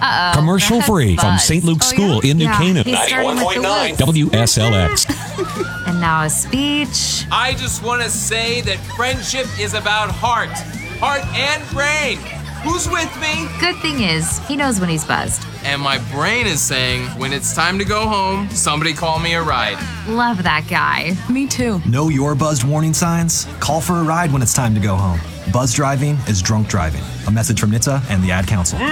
Uh-oh. Commercial free from Buzz. St. Luke's School in New Yeah, Canaan. he's starting with the woods. WSLX. And now a speech. I just want to say that friendship is about heart and brain. Who's with me? Good thing is, he knows when he's buzzed. And my brain is saying, when it's time to go home, somebody call me a ride. Love that guy. Me too. Know your buzzed warning signs? Call for a ride when it's time to go home. Buzz driving is drunk driving. A message from NHTSA and the Ad Council.